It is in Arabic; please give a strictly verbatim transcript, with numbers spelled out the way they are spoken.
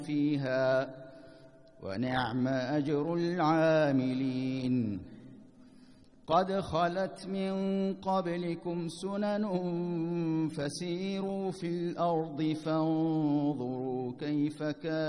فيها ونعم أجر العاملين. قد خلت من قبلكم سنن فسيروا في الأرض فانظروا كيف كان